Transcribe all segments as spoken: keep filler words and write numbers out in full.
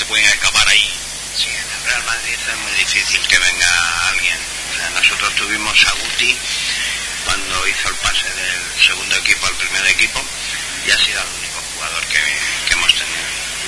se pueden escapar ahí. Sí, en el Real Madrid es muy difícil que venga alguien. O sea, nosotros tuvimos a Guti cuando hizo el pase del segundo equipo al primer equipo y ha sido el único jugador que, que hemos tenido.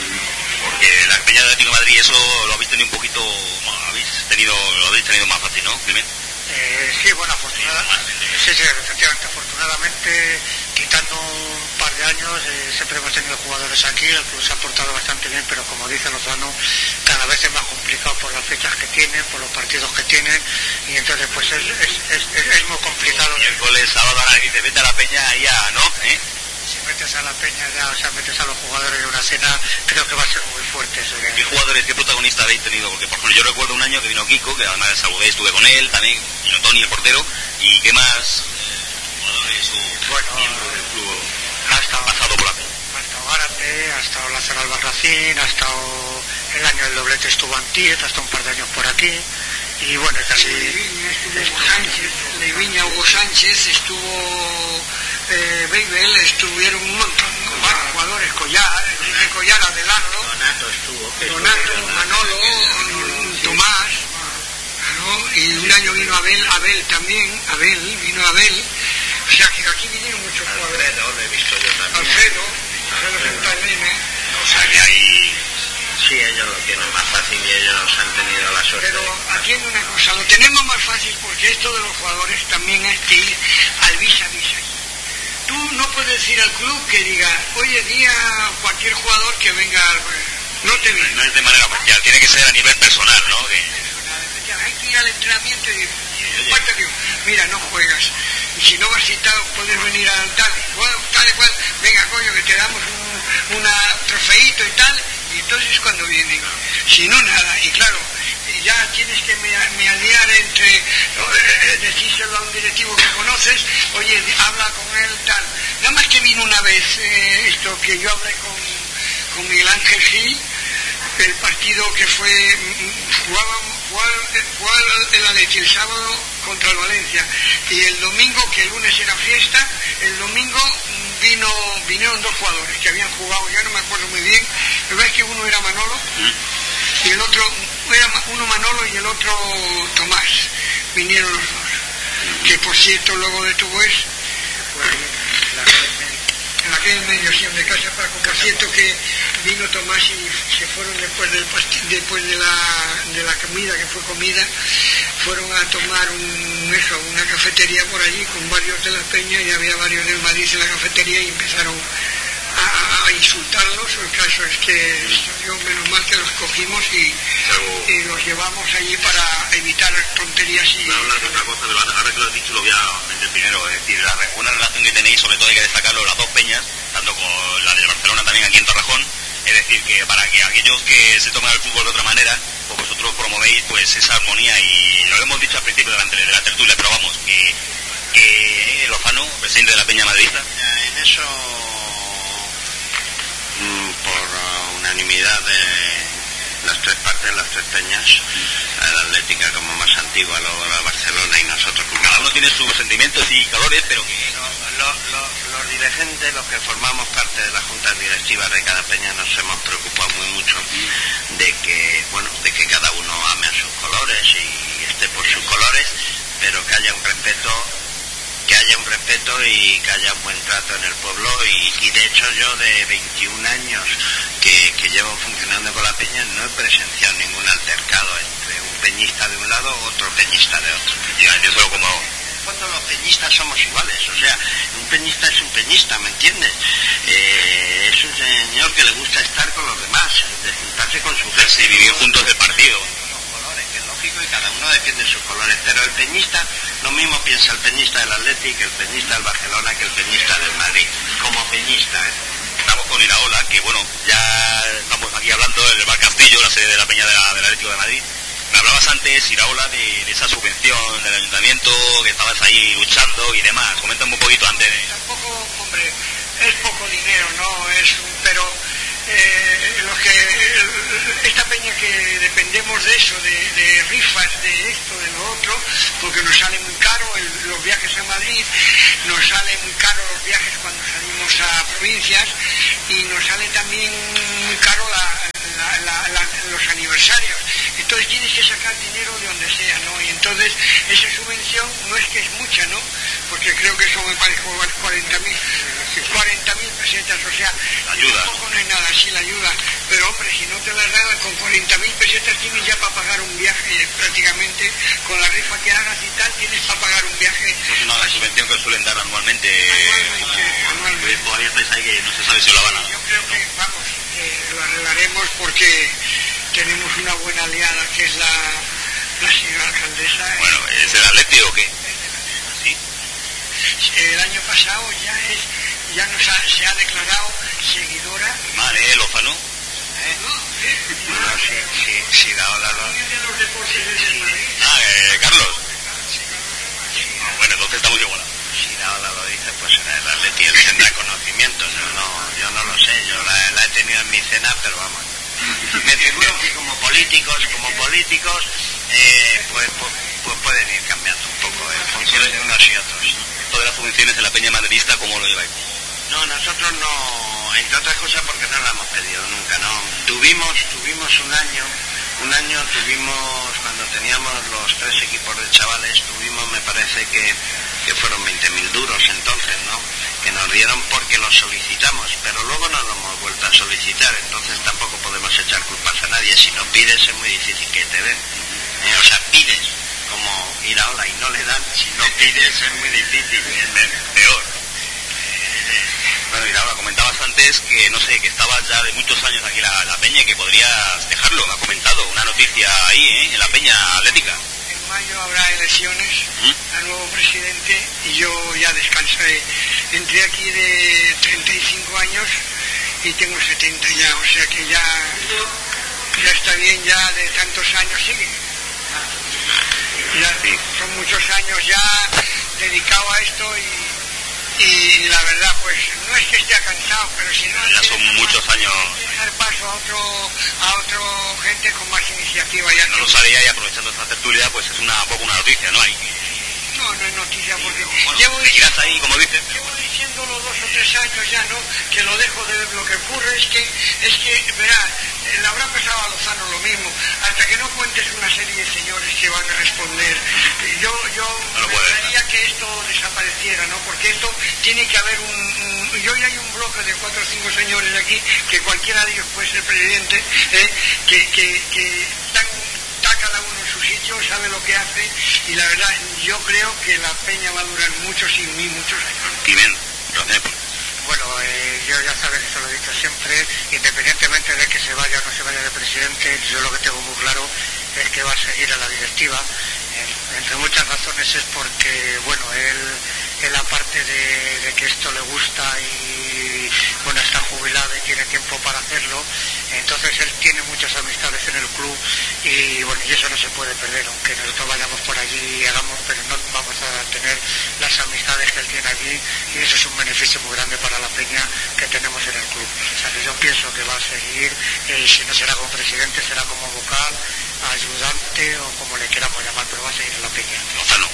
Porque la Peña de Atlético de Madrid, eso lo habéis tenido un poquito, bueno, habéis tenido, lo habéis tenido más fácil, ¿no, Climent? Eh, sí, bueno, afortunadamente, sí, sí, efectivamente, afortunadamente, quitando un par de años, eh, siempre hemos tenido jugadores aquí, el club se ha portado bastante bien, pero como dice Lozano, cada vez es más complicado por las fechas que tienen, por los partidos que tienen, y entonces pues es, es, es, es, es muy complicado. Y el gol es sábado, ahora dice, vete a la Peña, ahí ya, ¿no? ¿Eh? Si metes a la Peña ya, o sea, metes a los jugadores en una cena, creo que va a ser muy fuerte eso. ¿Eh? ¿Qué jugadores, qué protagonistas habéis tenido? Porque, por ejemplo, yo recuerdo un año que vino Kiko, que además saludé, estuve con él, también vino Tony, el portero, y ¿qué más eh, jugadores o bueno, miembros del club ha estado, pasado por la Peña? Ha estado Gárate, ha estado Lázaro Albarracín, ha estado el año del doblete estuvo Antiet, ha estado un par de años por aquí, y bueno, casi... Leiviña estuvo Sánchez, Leiviña Hugo Sánchez, estuvo... Eh, Beibel, estuvieron un montón, ¿no? Bueno, jugadores, Collar, Enrique Collar, Adelardo, Donato estuvo, Donato, Manolo, Tomás, ¿no? Y un año vino Abel, Abel también, Abel, vino Abel, o sea que aquí vinieron muchos jugadores. Alfredo, lo he visto yo también. Alfredo, Alfredo Santana, O sea, que ahí... Sí, ellos lo tienen más fácil y ellos han tenido la suerte. pero atiende una cosa, lo tenemos más fácil porque esto de los jugadores también es de ir al vis a vis. Tú no puedes decir al club que diga, hoy en día cualquier jugador que venga, no te viene. No es de manera oficial, tiene que ser a nivel personal, ¿no? Que... Hay que ir al entrenamiento y, y parte digo, mira, no juegas. Y si no vas citado, puedes venir al tal, bueno, tal y cual, venga, coño, que te damos un una trofeito y tal, y entonces cuando vienen. Si no, nada. Y claro, ya tienes que mediar entre, eh, decírselo a un directivo que conoces, oye, habla con él, tal. Nada más que vino una vez eh, esto que yo hablé con, con Miguel Ángel Gil, el partido que fue, jugaban, jugaba el Atleti el sábado contra el Valencia, y el domingo, que el lunes era fiesta, el domingo vino vinieron dos jugadores que habían jugado, ya no me acuerdo muy bien, pero es que uno era Manolo y el otro, era uno Manolo y el otro Tomás, vinieron los dos, que por cierto luego de todo es en aquel medio siempre de casa Paco, por cierto que vino Tomás y se fueron después del después de la de la comida, que fue comida, fueron a tomar un eso, una cafetería por allí con varios de la Peña, y había varios del Madrid en la cafetería y empezaron a, a insultarlos. El caso es que yo menos mal que los cogimos y, y los llevamos allí para evitar tonterías. Y voy a hablar de otra cosa, pero ahora que lo has dicho lo voy a meter primero, es decir, la buena relación que tenéis, sobre todo hay que destacarlo, las dos peñas, tanto con la de Barcelona también aquí en Torrejón, es decir, que para que aquellos que se toman el fútbol de otra manera, pues vosotros promovéis pues esa armonía, y lo hemos dicho al principio de la, de la tertulia, pero vamos, que, que Lozano, presidente de la Peña Madridista, en eso, por unanimidad de las tres partes, las tres peñas, la Atlética como más antigua, luego la Barcelona y nosotros como... Cada uno tiene sus sentimientos y calores, pero que... Lo, lo, los dirigentes, los que formamos parte de las juntas directivas de cada peña, nos hemos preocupado muy mucho de que, bueno, de que cada uno ame a sus colores y esté por sus colores, pero que haya un respeto, que haya un respeto y que haya un buen trato en el pueblo, y, y de hecho yo de veintiún años que, que llevo funcionando con la peña no he presenciado ningún altercado entre un peñista de un lado u otro peñista de otro. Ya, yo solo como... En el fondo los peñistas somos iguales, o sea, un peñista es un peñista, ¿me entiendes? Eh, es un señor que le gusta estar con los demás, de juntarse con su gente. Sí, vivir juntos de partido. Los colores, que es lógico, y cada uno defiende sus colores, pero el peñista, lo mismo piensa el peñista del Atleti que el peñista del Barcelona que el peñista del Madrid, como peñista, ¿eh? Estamos con Iraola, que bueno, ya estamos aquí hablando del Bar Castillo, la sede de la Peña de la, del Atlético de Madrid. Me hablabas antes, Iraola, de, de esa subvención del ayuntamiento, que estabas ahí luchando y demás. Coméntame un poquito antes de... Tampoco, hombre, es poco dinero, ¿no? Es, pero eh, los que, esta peña que dependemos de eso, de, de rifas, de esto, de lo otro, porque nos sale muy caro el, los viajes a Madrid, nos sale muy caro los viajes cuando salimos a provincias, y nos sale también muy caro la, la, la, la sacar dinero de donde sea, ¿no? Y entonces esa subvención no es que es mucha, ¿no? Porque creo que son, me parece, cuarenta mil pesetas, o sea, ayuda. Tampoco no es nada así la ayuda, pero hombre, si no te la dan con cuarenta mil pesetas tienes ya para pagar un viaje prácticamente, con la rifa que hagas y tal, tienes para pagar un viaje. Eso es una subvención que suelen dar anualmente. Anualmente, anualmente. Todavía estáis ahí que no se sabe si lo van a dar. Yo creo que, vamos, eh, lo arreglaremos porque tenemos una buena aliada que es la, la señora alcaldesa. Bueno, ¿es el Atleti o qué? ¿Sí? El año pasado ya es ya nos ha, se ha declarado seguidora. Vale, ¿eh, Lozano? ¿Eh? No, no, sí, sí, sí, la ola, lo... Ah, eh, Carlos. Ah, bueno, entonces estamos igualados. Si la ola lo dice, pues será el Atleti, él tendrá conocimiento, yo no, yo no lo sé, yo la, la he tenido en mi cena, pero vamos. Me figuro que como políticos, como políticos, eh, pues, pues, pues pueden ir cambiando un poco en función de unos y otros. Todas las funciones en la peña madridista, ¿cómo lo lleváis? No, nosotros no, entre otras cosas porque no la hemos pedido nunca, ¿no? Tuvimos, tuvimos un año, un año tuvimos, cuando teníamos los tres equipos de chavales, tuvimos, me parece que, que fueron veinte mil duros entonces, ¿no? Que nos dieron porque los solicitamos, pero luego no lo hemos vuelto a solicitar, entonces tampoco podemos echar culpas a nadie. Si no pides es muy difícil que te den, ¿eh? O sea, pides, como ir a ola y no le dan, si no pides es muy difícil, peor. Bueno, mira, ahora comentabas antes que, no sé, que estabas ya de muchos años aquí la, la peña y que podrías dejarlo, me ha comentado, una noticia ahí, ¿eh? En la peña atlética. En mayo habrá elecciones ¿Mm? al nuevo presidente y yo ya descansaré. Entré aquí de treinta y cinco años y tengo setenta ya, o sea que ya, ya está bien, ya de tantos años sigue. Ya, sí. Son muchos años ya dedicado a esto y y la verdad pues no es que esté cansado, pero si no ya son muchos años dar paso a otro a otro gente con más iniciativa. Ya no lo sabía y aprovechando esta tertulia pues es una poco una noticia, ¿no? Hay no, no es noticia porque bueno, llevo diciendo, ahí, como dices, llevo diciéndolo dos o tres años ya, ¿no? Que lo dejo de ver. Lo que ocurre es que es que verá, le habrá pasado a Lozano lo mismo, hasta que no cuentes una serie de señores que van a responder. Yo yo no me gustaría que esto desapareciera, ¿no? Porque esto tiene que haber un, un y hoy hay un bloque de cuatro o cinco señores aquí que cualquiera de ellos puede ser presidente, ¿eh? que que que están cada uno en su sitio, sabe lo que hace y la verdad yo creo que la peña va a durar muchos y muy muchos años. Y bien, entonces, bueno, eh, yo ya sabes que se lo he dicho siempre, independientemente de que se vaya o no se vaya de presidente, yo lo que tengo muy claro es que va a seguir a la directiva, eh, entre muchas razones es porque, bueno, él, él aparte de, de que esto le gusta y, bueno, está jubilado y tiene tiempo para hacerlo, entonces él tiene muchas amistades en el club y, bueno, y eso no se puede perder, aunque nosotros vayamos por allí y hagamos, pero no vamos a tener las amistades que él tiene allí y eso es un beneficio muy grande para la peña que tenemos en el club. O sea que yo pienso que va a seguir, eh, y si no será como presidente, será como vocal, ayudante o como le queramos llamar, pero va a seguir en la peña. Lozano.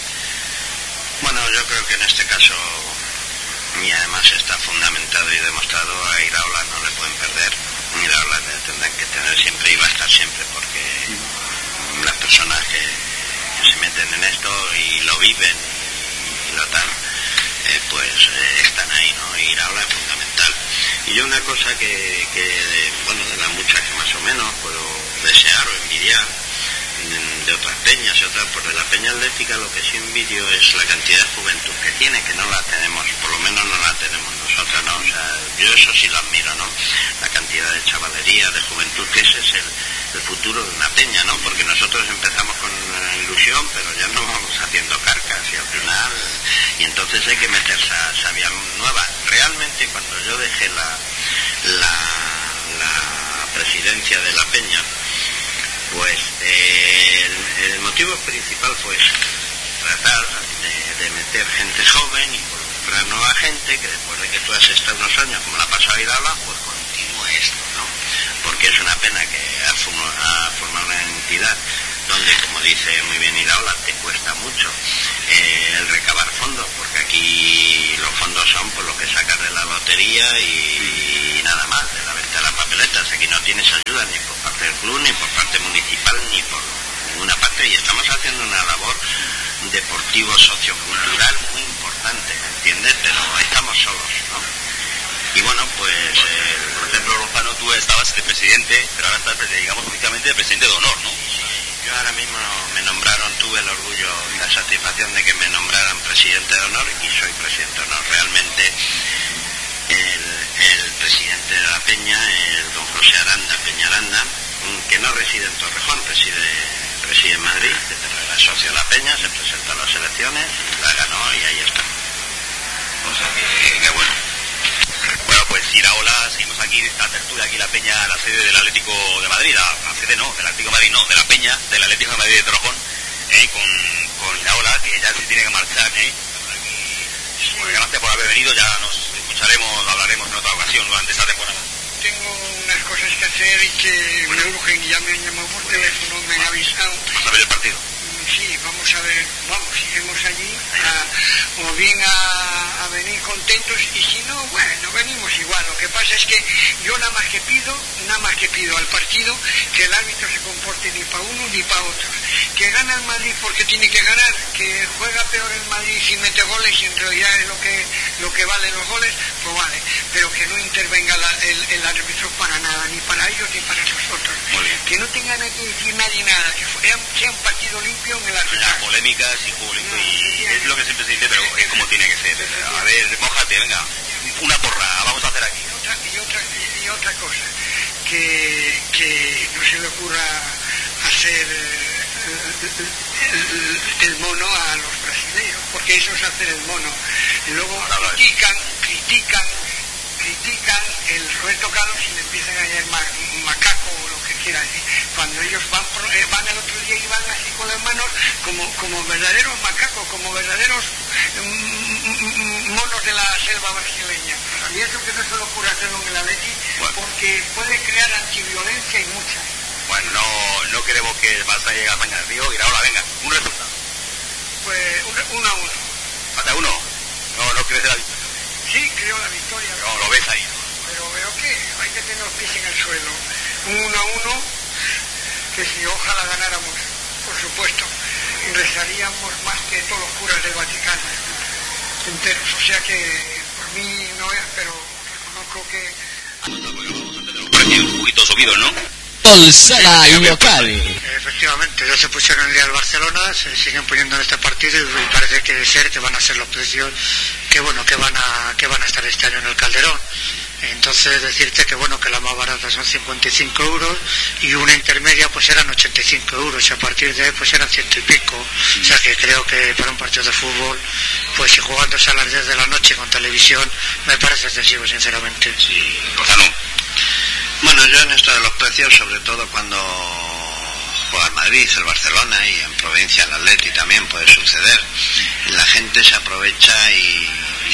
Bueno, yo creo que en este caso, y además está fundamentado y demostrado, a Iraola no le pueden perder, Iraola le tendrán que tener siempre y va a estar siempre, porque las personas que, que se meten en esto y lo viven y lo tal, eh, pues eh, están ahí, ¿no? Y Iraola es fundamental. Y yo una cosa que, que, bueno, de las muchas que más o menos puedo desear o envidiar de otras peñas y otras, pues de la peña atlética lo que sí envidio es la cantidad de juventud que tiene, que no la tenemos, por lo menos no la tenemos nosotros, ¿no? O sea, yo eso sí lo admiro, ¿no? La cantidad de chavalería, de juventud, que ese es el, el futuro de una peña, ¿no? Porque nosotros empezamos con ilusión, pero ya nos vamos haciendo carcas y al final, y entonces hay que meter esa savia nueva. Realmente cuando yo dejé la, la, la presidencia de la peña, pues eh, el, el motivo principal fue eso, tratar de, de meter gente joven y involucrar nueva gente que después de que tú has estado unos años, como la ha pasado Iraola, pues continúe esto, ¿no? Porque es una pena que ha formado una entidad donde, como dice muy bien Iraola, te cuesta mucho eh, el recabar fondos, porque aquí los fondos son por lo que sacas de la lotería y, y nada más, de la venta de las papeletas. Aquí no tienes ayuda ni por parte del club, ni por parte municipal, ni por deportivo, sociocultural muy importante, ¿me entiendes? Pero estamos solos, ¿no? Y bueno, pues... Eh, por ejemplo, Lozano, tú estabas de presidente, pero ahora estás, digamos, oficialmente de presidente de honor, ¿no? Yo ahora mismo me nombraron, tuve el orgullo y la satisfacción de que me nombraran presidente de honor y soy presidente de honor. Realmente el, el presidente de la Peña, el don José Aranda, Peña Aranda, que no reside en Torrejón, reside, reside en Madrid, pero era socio de la Peña, se presentó a las elecciones, la ganó y ahí está. O sea que, que bueno. Bueno, pues Iraola, seguimos aquí, esta tertulia aquí la Peña, la sede del Atlético de Madrid, la, la sede no, del Atlético de Madrid no, de la Peña, del Atlético de Madrid de Torrejón, eh, con, con Iraola, que ya se tiene que marchar, eh. Aquí, pues gracias por haber venido, ya nos escucharemos, hablaremos en otra ocasión durante esta temporada. Tengo unas cosas que hacer y que me urgen y ya me han llamado por teléfono, me han avisado. ¿Vas a ver el partido? Sí, vamos a ver, vamos, iremos allí a, o bien a, a venir contentos y si no, bueno, venimos igual. Lo que pasa es que yo nada más que pido, nada más que pido al partido que el árbitro se comporte ni para uno ni para otros. Que gana el Madrid porque tiene que ganar, que juega peor el Madrid si mete goles y en realidad es lo que, lo que vale los goles, pues vale, pero que no intervenga la, el, el árbitro para nada, ni para ellos ni para nosotros. Que no tengan que decir nadie nada, que sea, sea un partido limpio en el arbitraje. Polémicas y público, y es lo que siempre se dice, pero es como tiene que ser. A ver, mójate, venga, una porra, vamos a hacer aquí. Y otra, y otra, y otra cosa, que, que no se le ocurra hacer el, el, el mono a los brasileños, porque eso es hacer el mono. Y luego critican, critican, critican el Roberto Carlos y le empiezan a llamar macaco o lo que quieran. Cuando ellos van, van el otro día y van así con las manos como, como verdaderos macacos, como verdaderos monos de la selva brasileña. Y eso que no se le ocurre hacerlo en el Atleti, bueno, porque puede crear antiviolencia y mucha. Bueno, no, no queremos que vas a llegar mañana al río y ahora venga, un resultado. Pues un, uno a uno. ¿Falta uno? No, no crees de la victoria. Sí, creo la victoria. No, lo ves ahí. Pero veo que hay que tener los pies en el suelo. Un uno a uno, que si ojalá ganáramos, por supuesto, rezaríamos más que todos los curas del Vaticano enteros. O sea que por mí no es, pero reconozco que... Un poquito subido, ¿no? Pulsera local. Efectivamente, ya se pusieron el día del Barcelona, se siguen poniendo en este partido y parece que debe ser que van a ser los precios que bueno que van a que van a estar este año en el Calderón. Entonces decirte que bueno que la más barata son cincuenta y cinco euros y una intermedia pues eran ochenta y cinco euros y a partir de ahí pues eran ciento y pico. O sea que creo que para un partido de fútbol pues si jugándose a las diez de la noche con televisión me parece excesivo sinceramente. Sí, cosa no. Bueno, yo en esto de los precios, sobre todo cuando juega el Madrid, el Barcelona y en provincia el Atleti también puede suceder, la gente se aprovecha y,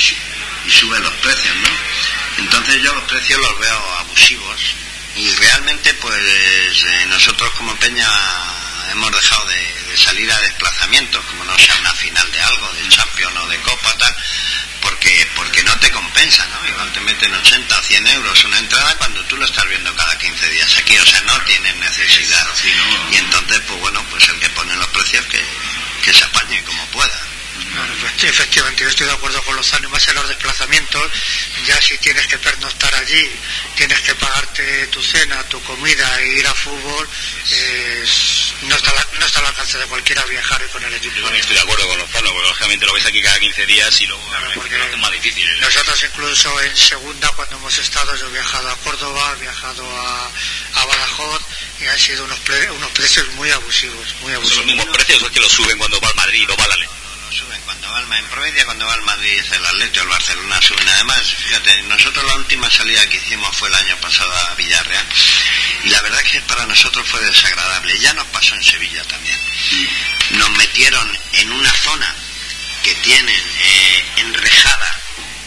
y sube los precios, ¿no? Entonces yo los precios los veo abusivos y realmente pues eh, nosotros como Peña hemos dejado de, de salir a desplazamientos, como no sea una final de algo, de Champions o de Copa tal, porque porque no te compensa, ¿no? Igual te meten ochenta o cien euros una entrada cuando tú lo estás viendo cada quince días aquí, o sea, no tienes necesidad. Sí, no. Y entonces, pues bueno, pues el que pone los precios que, que se apañe como pueda. Claro, pues, efectivamente, yo estoy de acuerdo con los ánimos en los desplazamientos. Ya si tienes que pernoctar allí, tienes que pagarte tu cena, tu comida e ir a fútbol, eh, no, está la, no está al alcance de cualquiera viajar con el equipo. Yo también estoy de acuerdo con Lozano, porque lógicamente lo ves aquí cada quince días y luego claro, porque lo hace más difícil. ¿eh? Nosotros incluso en segunda cuando hemos estado, yo he viajado a Córdoba, he viajado a, a Badajoz y han sido unos, pre, unos precios muy abusivos, muy abusivos. ¿Son los mismos precios o es que los suben cuando va al Madrid o va al Atleti? Suben cuando va al, en provincia, cuando va al Madrid, el Atlético, el Barcelona suben. Además, fíjate, nosotros la última salida que hicimos fue el año pasado a Villarreal y la verdad es que para nosotros fue desagradable. Ya nos pasó en Sevilla también. Nos metieron en una zona que tienen eh, enrejada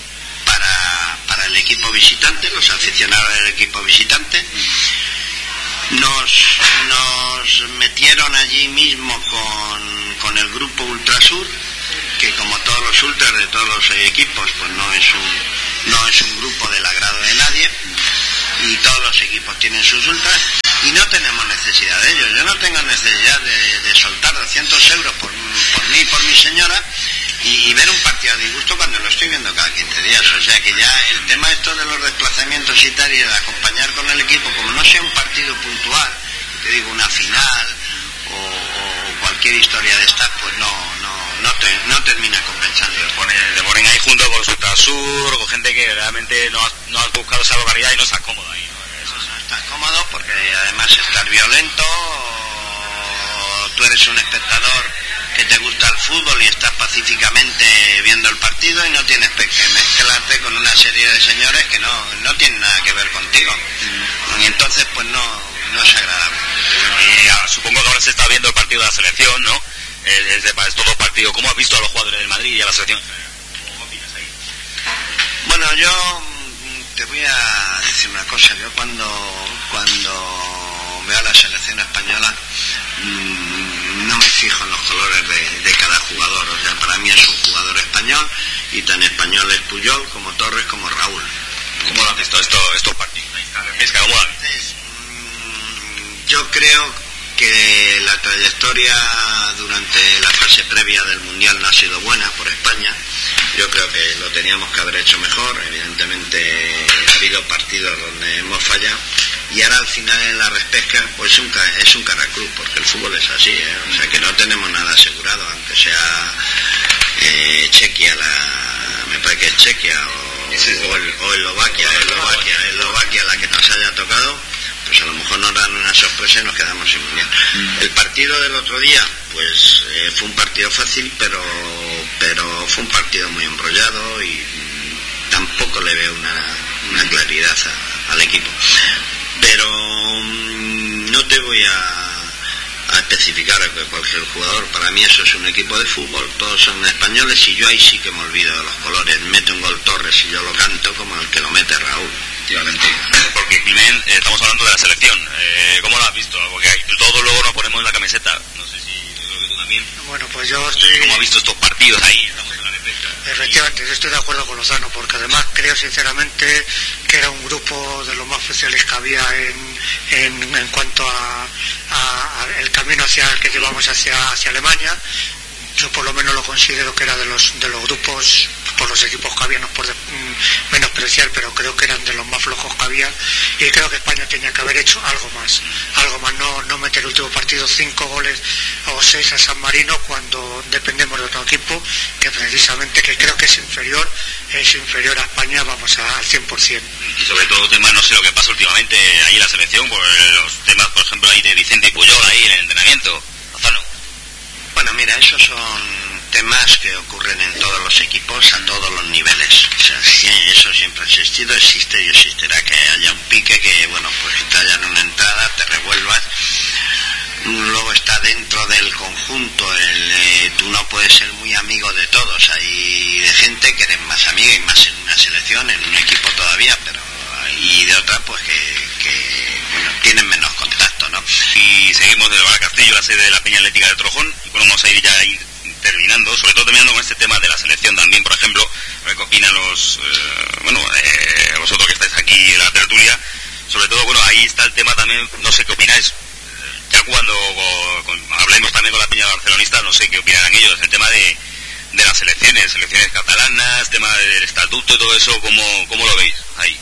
para, para el equipo visitante, los aficionados del equipo visitante. Nos, nos metieron allí mismo con, con el grupo Ultrasur, que como todos los ultras de todos los equipos, pues no es un, no es un grupo del agrado de nadie, y todos los equipos tienen sus ultras, y no tenemos necesidad de ellos. Yo no tengo necesidad de, de soltar cuatrocientos euros por, por mí y por mi señora, y, y ver un partido a disgusto cuando lo estoy viendo cada quince días. O sea que ya el tema esto de los desplazamientos y tal, y de acompañar con el equipo, como no sea un partido puntual, te digo una final o, o cualquier historia de estas, pues no no no, te, no termina compensando. Te ponen, te ponen ahí junto con los Ultrasur, con gente que realmente no has, no has buscado esa localidad y no estás cómodo ahí, ¿no? Eso no estás cómodo porque además estar violento, tú eres un espectador que te gusta el fútbol y estás pacíficamente viendo el partido y no tienes que mezclarte con una serie de señores que no, no tienen nada que ver contigo. Y entonces pues no, no es agradable. Y ah, supongo que ahora se está viendo el partido de la selección, ¿no? Eh, es, de, es todo partido. ¿Cómo has visto a los jugadores del Madrid y a la selección? ¿Cómo opinas ahí? Bueno, yo te voy a decir una cosa. Yo cuando, cuando veo a la selección española mmm, no me fijo en los colores de, de cada jugador. O sea, para mí es un jugador español y tan español es Puyol como Torres como Raúl. ¿Cómo lo has visto esto, estos partidos? Pesca, ¿cómo lo has visto? Entonces, mmm, yo creo que la trayectoria durante la fase previa del Mundial no ha sido buena por España. Yo creo que lo teníamos que haber hecho mejor. Evidentemente ha habido partidos donde hemos fallado y ahora al final en la repesca pues un, es un caracruz, porque el fútbol es así, ¿eh? O sea que no tenemos nada asegurado, aunque sea eh, Chequia, la, me parece que es Chequia o, sí, sí. o, el, o Eslovaquia, Eslovaquia, Eslovaquia la que nos haya tocado, pues a lo mejor nos dan una sorpresa y nos quedamos sin mundial. El partido del otro día pues eh, fue un partido fácil, pero pero fue un partido muy embrollado y mm, tampoco le veo una, una claridad a, al equipo. Pero mmm, no te voy a, a especificar a cualquier jugador. Para mí eso es un equipo de fútbol, todos son españoles y yo ahí sí que me olvido de los colores. Mete un gol Torres y yo lo canto como el que lo mete Raúl. Efectivamente, porque Climent, eh, estamos hablando de la selección, eh, ¿cómo lo has visto? Porque hay, todos luego nos ponemos en la camiseta, no sé si yo creo que tú también. Bueno, pues yo estoy... ¿Cómo has visto estos partidos ahí? Estamos en la repesca. Efectivamente, yo estoy de acuerdo con Lozano, porque además creo sinceramente que era un grupo de los más oficiales que había en, en, en cuanto a, a, a el camino hacia que llevamos hacia, hacia Alemania. Yo por lo menos lo considero que era de los de los grupos, por los equipos que había, no por de, mm, menospreciar, pero creo que eran de los más flojos que había, y creo que España tenía que haber hecho algo más, algo más, no, no meter el último partido cinco goles o seis a San Marino cuando dependemos de otro equipo que precisamente, que creo que es inferior, es inferior a España, vamos a, al cien por ciento. Y sobre todo temas, no sé lo que pasa últimamente ahí en la selección, por los temas, por ejemplo, ahí de Vicente y Puyol ahí en el entrenamiento. Lozano. Bueno, mira, esos son temas que ocurren en todos los equipos, a todos los niveles. O sea, sí, eso siempre ha existido, existe y existirá, que haya un pique, que, bueno, pues que te hayan una entrada, te revuelvas. Luego está dentro del conjunto, el, eh, tú no puedes ser muy amigo de todos. Hay de gente que eres más amiga y más en una selección, en un equipo todavía, pero y de otra, pues que, que bueno, tienen menos contacto, ¿no? Y seguimos desde Bar Castillo, la sede de la Peña Atlética de Trojón, y bueno, vamos a ir ya a ir terminando, sobre todo terminando con este tema de la selección también, por ejemplo, a ver qué opinan los, eh, bueno, eh, vosotros que estáis aquí en la tertulia, sobre todo, bueno, ahí está el tema también, no sé qué opináis, ya cuando con, con, hablemos también con la Peña Barcelonista, no sé qué opinan ellos, el tema de, de las selecciones, selecciones catalanas, tema del estatuto y todo eso, ¿cómo, cómo lo veis ahí?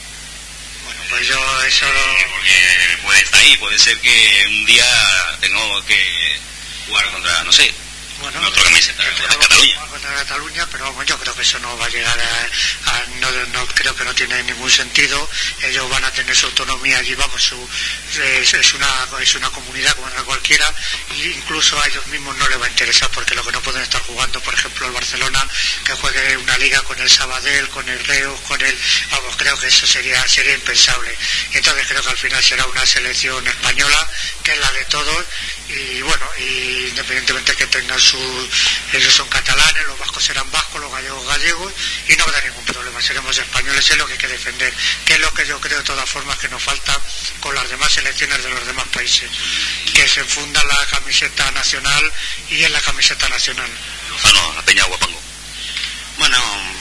Pues yo eso... Porque puede estar ahí, puede ser que un día tengamos que jugar contra, no sé, bueno, otra camiseta, contra Cataluña. Contra Cataluña, pero vamos, yo creo que eso no va a llegar a... a no, no creo que no tiene ningún sentido. Ellos van a tener su autonomía allí, vamos, su, es, es, una, es una comunidad como otra cualquiera, e incluso a ellos mismos no les va a interesar, porque lo que no pueden estar jugando, por ejemplo, el Barcelona, que juegue una liga con el Sabadell, con el Reus, con el... Vamos, creo que eso sería, sería impensable. Entonces creo que al final será una selección española, que es la de todos, y bueno, y independientemente que tengan su... Ellos son catalanes, los vascos serán vascos, los gallegos gallegos, y no habrá ningún problema, seremos españoles, es lo que hay que defender, que es lo que yo creo de todas formas que nos falta con las demás selecciones de los demás países, que se funda la camiseta nacional y en la camiseta nacional. Lozano, la Peña Guapango. Bueno,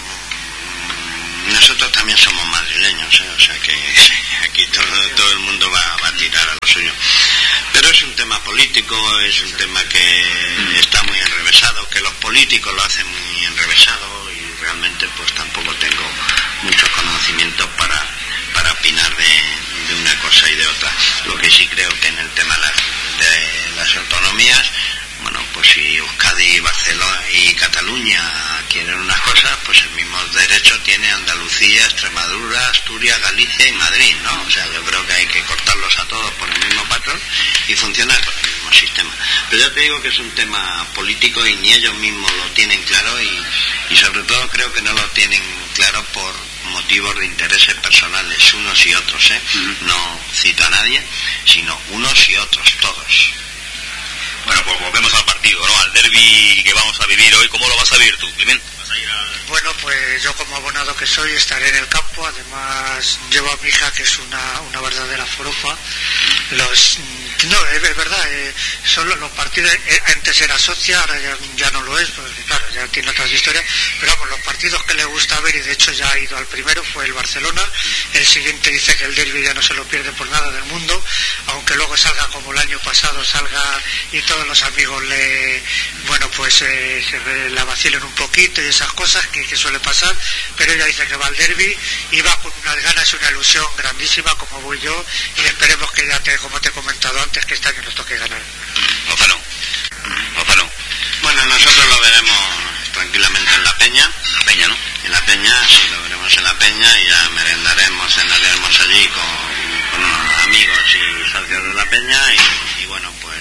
nosotros también somos madrileños, ¿eh? O sea que aquí todo, todo el mundo va, va a tirar a lo suyo, pero es un tema político. político, es un tema que está muy enrevesado, que los políticos lo hacen muy enrevesado y realmente pues tampoco tengo muchos conocimientos para, para opinar de, de una cosa y de otra. Lo que sí creo que en el tema de las, de las autonomías, bueno, pues si Euskadi, Barcelona y Cataluña quieren unas cosas, pues el mismo derecho tiene Andalucía, Extremadura, Asturias, Galicia y Madrid, ¿no? O sea, yo creo que hay que cortarlos a todos por el mismo patrón y funcionar con el mismo sistema. Pero ya te digo que es un tema político y ni ellos mismos lo tienen claro y, y sobre todo creo que no lo tienen claro por motivos de intereses personales, unos y otros, ¿eh? Uh-huh. No cito a nadie, sino unos y otros, todos. Bueno, pues volvemos al partido, ¿no? Al derbi que vamos a vivir hoy. ¿Cómo lo vas a vivir tú, Climent? ¿Vas a ir al... Bueno, pues yo como abonado que soy estaré en el campo. Además llevo a mi hija, que es una, una verdadera forofa. Los no, es, es verdad, eh, son los, los partidos, eh, antes era socia, ahora ya, ya no lo es, pues claro, ya tiene otras historias, pero vamos, los partidos que le gusta ver, y de hecho ya ha ido al primero, fue el Barcelona. El siguiente dice que el derbi ya no se lo pierde por nada del mundo, aunque luego salga como el año pasado, salga y todos los amigos le, bueno, pues eh, se la vacilen un poquito y esas cosas que, que suele pasar, pero ella dice que va al derbi y va con unas ganas y una ilusión grandísima, como voy yo, y esperemos que ya te, como te he comentado antes, que este año nos toque ganar. Lozano. Lozano. Bueno, nosotros lo veremos tranquilamente en la Peña. La Peña, ¿no? En la Peña, sí, lo veremos en la Peña y ya merendaremos, cenaremos allí con, con unos amigos y socios de la Peña y, y bueno, pues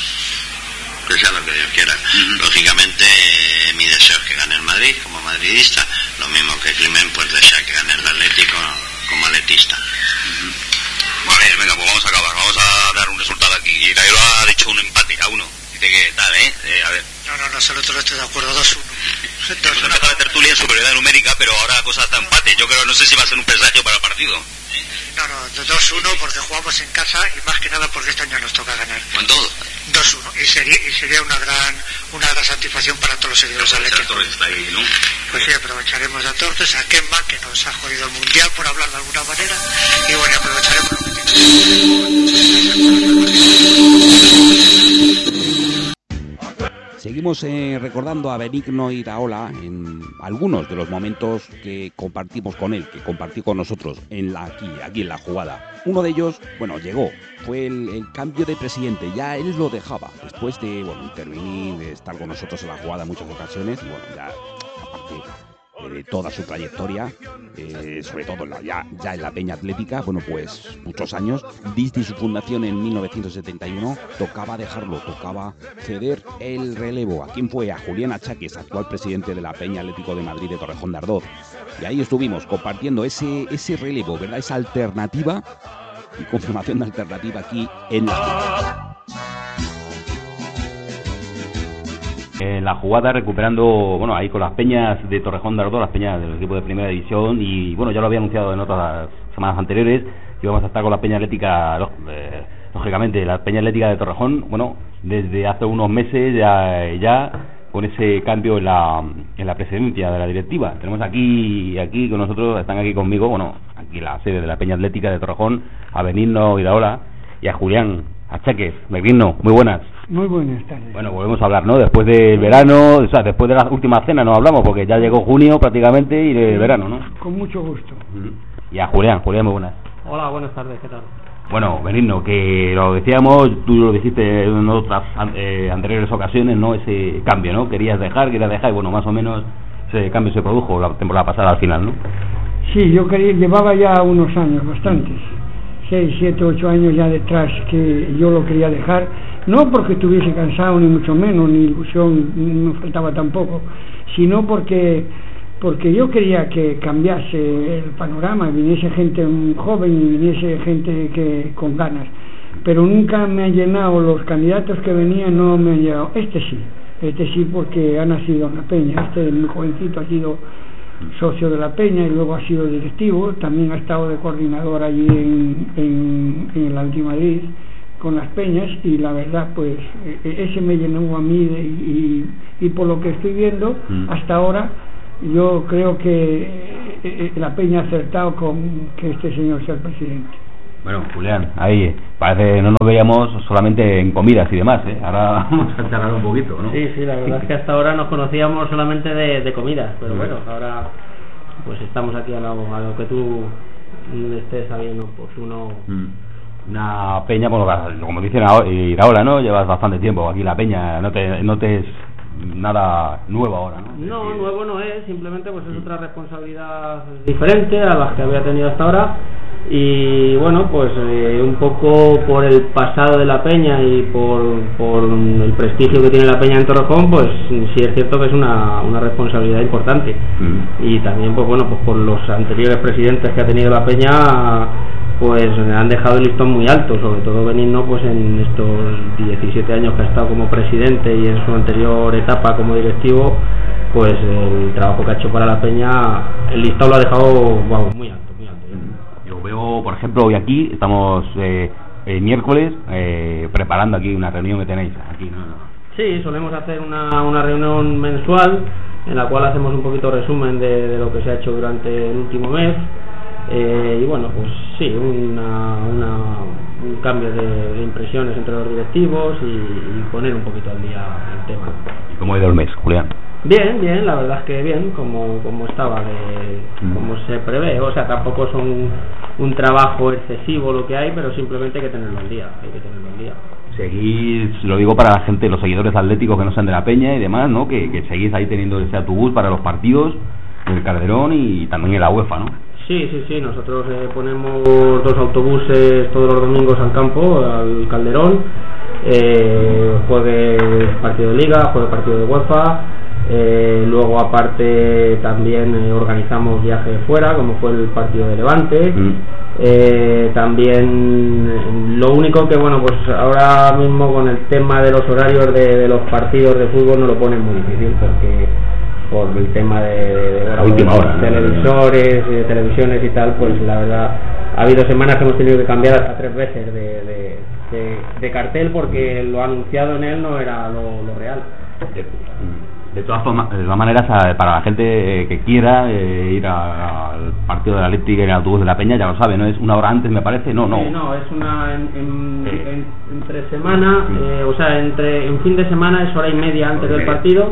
que sea lo que Dios quiera. Uh-huh. Lógicamente, eh, mi deseo es que gane el Madrid como madridista, lo mismo que Climent pues desea que gane el Atlético como atletista. Uh-huh. Vale, venga, pues vamos a acabar, vamos a dar un resultado aquí. Irailo ha dicho un empate a uno. Dice que tal, ¿eh? eh a ver. No, no, no, solo estoy de acuerdo, dos uno. Hemos empezado la tertulia en superioridad numérica, pero ahora la cosa está empate. Yo creo, no sé si va a ser un presagio para el partido. No, no, dos uno porque jugamos en casa y más que nada porque este año nos toca ganar. ¿Cuánto? dos uno. Y sería, y sería una gran una gran satisfacción para todos los seguidores del equipo. Está ahí, ¿no? Pues sí, aprovecharemos a Torres, a Kemba, que nos ha jodido el mundial, por hablar de alguna manera, y bueno, aprovecharemos lo que Seguimos eh, recordando a Benigno Iraola en algunos de los momentos que compartimos con él, que compartió con nosotros en la, aquí, aquí en la jugada. Uno de ellos, bueno, llegó, fue el, el cambio de presidente, ya él lo dejaba, después de, bueno, intervenir, de estar con nosotros en la jugada en muchas ocasiones, y bueno, ya, aparte de toda su trayectoria, eh, sobre todo en la, ya, ya en la Peña Atlética, bueno, pues muchos años, desde su fundación en mil novecientos setenta y uno, tocaba dejarlo, tocaba ceder el relevo. ¿A quién fue? A Julián Achaques, actual presidente de la Peña Atlético de Madrid de Torrejón de Ardoz. Y ahí estuvimos compartiendo ese, ese relevo, ¿verdad? Esa alternativa y confirmación de alternativa aquí en la... En la jugada recuperando, bueno, ahí con las peñas de Torrejón de Ardoz, las peñas del equipo de primera división, y bueno, ya lo había anunciado en otras semanas anteriores, que íbamos a estar con la peña atlética, eh, lógicamente, la peña atlética de Torrejón, bueno, desde hace unos meses ya, ya con ese cambio en la, en la presidencia de la directiva. Tenemos aquí, aquí con nosotros, están aquí conmigo, bueno, aquí la sede de la peña atlética de Torrejón, a Benigno Iraola y a Julián Achaques. Benigno, muy buenas. Muy buenas tardes. Bueno, volvemos a hablar, ¿no? Después del verano, o sea, después de la última cena no hablamos, porque ya llegó junio prácticamente y el verano, ¿no? Con mucho gusto. Y a Julián, Julián, muy buenas. Hola, buenas tardes, ¿qué tal? Bueno, Benigno, que lo decíamos, tú lo dijiste en otras eh, anteriores ocasiones, ¿no? Ese cambio, ¿no? Querías dejar, querías dejar, y bueno, más o menos ese cambio se produjo la temporada pasada al final, ¿no? Sí, yo quería, llevaba ya unos años, bastantes. seis, siete, ocho años ya detrás que yo lo quería dejar, no porque estuviese cansado ni mucho menos, ni ilusión no faltaba tampoco, sino porque porque yo quería que cambiase el panorama, viniese gente joven y viniese gente que con ganas, pero nunca me han llenado, los candidatos que venían no me han llegado. Este sí, este sí porque ha nacido en la Peña, este muy jovencito ha sido socio de la Peña y luego ha sido directivo, también ha estado de coordinador allí en, en, en el Atlético de Madrid con las peñas, y la verdad pues ese me llenó a mí de, y, y por lo que estoy viendo mm. hasta ahora yo creo que la Peña ha acertado con que este señor sea el presidente. Bueno, Julián, ahí parece que no nos veíamos solamente en comidas y demás, ¿eh? Ahora vamos a charlar un poquito, ¿no? Sí, sí, la verdad es que hasta ahora nos conocíamos solamente de, de comidas, pero sí. Bueno, ahora pues estamos aquí a lo, a lo que tú estés sabiendo, pues uno... Mm. Una peña, bueno, como dicen Iraola, ¿no? Llevas bastante tiempo aquí la peña, no te, no te es nada nuevo ahora, ¿no? No, nuevo no es, simplemente pues es otra responsabilidad diferente a las que había tenido hasta ahora y bueno, pues eh, un poco por el pasado de la peña y por, por el prestigio que tiene la peña en Torrejón, pues sí es cierto que es una, una responsabilidad importante. Mm. Y también pues bueno, pues por los anteriores presidentes que ha tenido la peña, pues han dejado el listón muy alto, sobre todo Benigno, pues en estos diecisiete años que ha estado como presidente y en su anterior etapa como directivo, pues el trabajo que ha hecho para la peña, el listón lo ha dejado, wow, muy alto, muy alto. Yo veo, por ejemplo, hoy aquí estamos eh, el miércoles eh, preparando aquí una reunión que tenéis aquí, ¿no? Sí, solemos hacer una, una reunión mensual en la cual hacemos un poquito resumen de, de lo que se ha hecho durante el último mes. Eh, y bueno, pues sí, una, una, un cambio de, de impresiones entre los directivos y, y poner un poquito al día el tema. ¿Y cómo ha ido el mes, Julián? Bien, bien, la verdad es que bien, como, como estaba, de, mm. como se prevé, o sea, tampoco son un, un trabajo excesivo lo que hay, pero simplemente hay que tenerlo al día, hay que tenerlo al día. Seguís, lo digo para la gente, los seguidores atléticos que no sean de la peña y demás, ¿no? Que, que seguís ahí teniendo ese autobús para los partidos en el Calderón y también en la UEFA, ¿no? Sí, sí, sí, nosotros eh, ponemos dos autobuses todos los domingos al campo, al Calderón, eh, juegue partido de Liga, juegue partido de UEFA, eh, luego aparte también eh, organizamos viajes fuera, como fue el partido de Levante, mm. eh, también lo único que, bueno, pues ahora mismo con el tema de los horarios de, de los partidos de fútbol nos lo pone muy difícil porque... por el tema de, de, de, la última de hora, televisores, ¿no? de televisiones y tal, pues la verdad ha habido semanas que hemos tenido que cambiar hasta tres veces de, de, de, de cartel porque lo anunciado en él no era lo, lo real. De, de todas formas, de todas maneras, para la gente que quiera eh, ir al partido de la Atlético en el autobús de la Peña, ya lo sabe, ¿no? Es una hora antes, me parece, no, no. Sí, no, es una en, en, sí. en, entre semana, sí. eh, o sea, entre en fin de semana es hora y media antes del partido.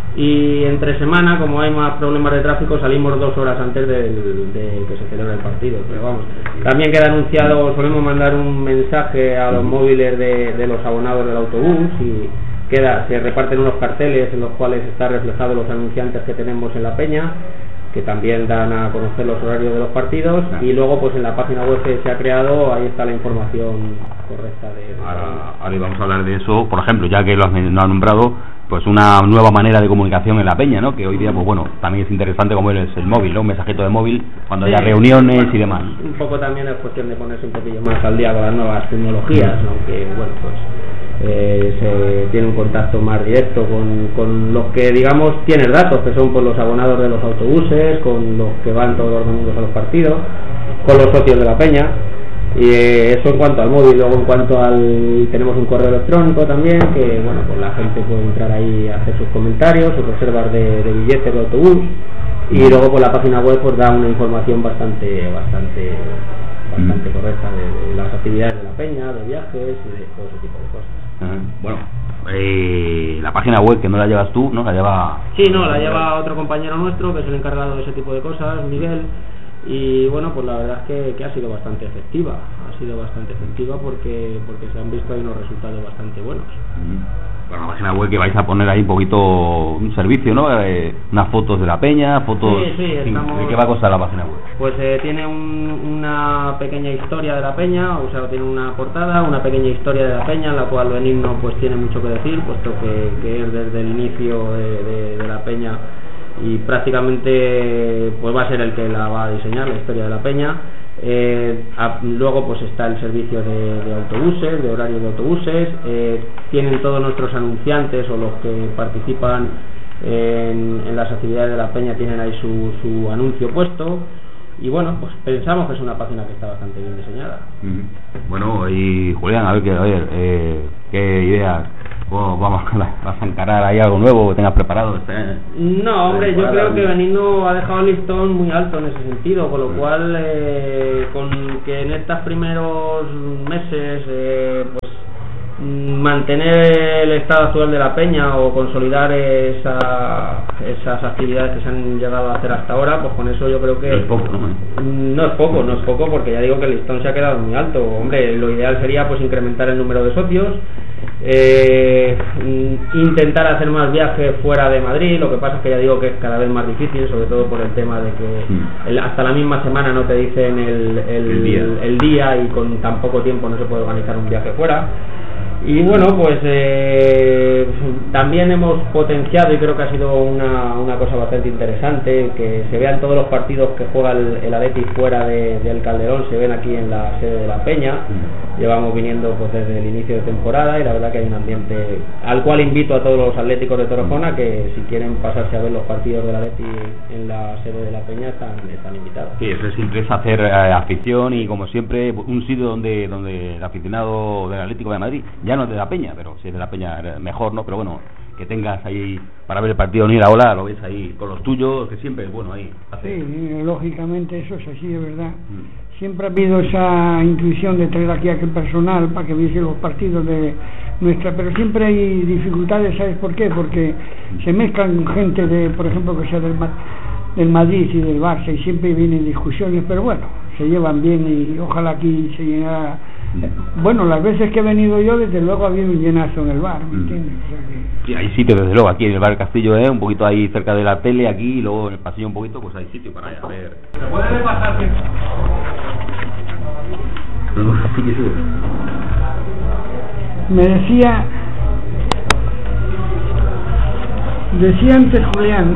Y entre semana, como hay más problemas de tráfico, salimos dos horas antes de, de que se celebre el partido. Pero vamos, también queda anunciado, solemos mandar un mensaje a los móviles de, de los abonados del autobús y queda, se reparten unos carteles en los cuales está reflejado los anunciantes que tenemos en la peña, que también dan a conocer los horarios de los partidos, y luego pues en la página web que se ha creado ahí está la información correcta de, de ahora, ahora vamos a hablar de eso, por ejemplo, ya que lo has, lo has nombrado, pues una nueva manera de comunicación en la peña, ¿no? Que hoy día, pues bueno, también es interesante como es el móvil, ¿no? Un mensajito de móvil cuando sí, haya reuniones bueno, y demás. Un poco también es cuestión de ponerse un poquillo más al día con las nuevas tecnologías, aunque bueno, pues eh, se tiene un contacto más directo con, con los que, digamos, tienes datos, que son por los abonados de los autobuses, con los que van todos los domingos a los partidos, con los socios de la peña. Y eh, eso en cuanto al móvil. Luego en cuanto al, tenemos un correo electrónico también, que bueno, pues la gente puede entrar ahí a hacer sus comentarios, sus reservas de, de billetes de autobús, y luego por la página web pues da una información bastante bastante bastante mm. correcta de, de las actividades de la peña, de viajes y de todo ese tipo de cosas. Uh-huh. Bueno, eh, la página web que no la llevas tú, ¿no? La lleva... Sí, no, la lleva otro compañero nuestro que es el encargado de ese tipo de cosas, Miguel. Y bueno, pues la verdad es que, que ha sido bastante efectiva, ha sido bastante efectiva porque porque se han visto ahí unos resultados bastante buenos. Bueno, la página web que vais a poner ahí un poquito un servicio, ¿no? Eh, unas fotos de la peña, fotos... Sí, sí, estamos... ¿De qué va a costar la página web? Pues eh, tiene un, una pequeña historia de la peña, o sea, tiene una portada, una pequeña historia de la peña, en la cual Benigno pues tiene mucho que decir, puesto que, que es desde el inicio de, de, de la peña y prácticamente pues va a ser el que la va a diseñar, la historia de la peña. Eh, a, luego pues está el servicio de, de autobuses, de horario de autobuses, eh, tienen todos nuestros anunciantes o los que participan en, en las actividades de la peña tienen ahí su, su anuncio puesto. Y bueno, pues pensamos que es una página que está bastante bien diseñada. Mm-hmm. Bueno, y Julián, a ver, que, a ver eh, qué ideas o vamos vas a encarar ahí algo nuevo que tengas preparado este año? No, hombre, yo creo que Benigno ha dejado el listón muy alto en ese sentido, con lo cual eh, con que en estos primeros meses eh, pues mantener el estado actual de la peña o consolidar esa, esas actividades que se han llegado a hacer hasta ahora, pues con eso yo creo que no es poco, ¿no? No es poco, no es poco, porque ya digo que el listón se ha quedado muy alto. Hombre, lo ideal sería pues incrementar el número de socios, eh, intentar hacer más viajes fuera de Madrid. Lo que pasa es que ya digo que es cada vez más difícil, sobre todo por el tema de que el, hasta la misma semana no te dicen el, el, el, día. el, el día y con tan poco tiempo no se puede organizar un viaje fuera. Y bueno, pues eh, también hemos potenciado, y creo que ha sido una, una cosa bastante interesante, que se vean todos los partidos que juega el, el Athletic fuera de, del Calderón, se ven aquí en la sede de la Peña. Llevamos viniendo pues desde el inicio de temporada y la verdad que hay un ambiente al cual invito a todos los atléticos de Torrejón a que si quieren pasarse a ver los partidos del Athletic en la sede de la Peña están, están invitados. Sí, eso siempre es hacer eh, afición y como siempre un sitio donde donde el aficionado del Atlético de Madrid, ya no es de la Peña, pero si es de la Peña mejor, ¿no? Pero bueno, que tengas ahí para ver el partido ni la ola, lo ves ahí con los tuyos, que siempre es bueno ahí. Hacer. Sí, lógicamente eso es así, de verdad. Mm. Siempre ha habido esa intuición de traer aquí a aquel personal para que viese los partidos de nuestra, pero siempre hay dificultades, ¿sabes por qué? Porque se mezclan gente de, por ejemplo, que sea del, del Madrid y del Barça, y siempre vienen discusiones, pero bueno, se llevan bien y ojalá aquí se llenara. Bueno, las veces que he venido yo, desde luego había un llenazo en el bar, ¿me entiendes? O sea que... Sí, hay sitios desde luego aquí en el bar Castillo, ¿eh? Un poquito ahí cerca de la tele, aquí, y luego en el pasillo un poquito, pues hay sitio para ver. ¿Se puede pasar? Me decía decía antes Julián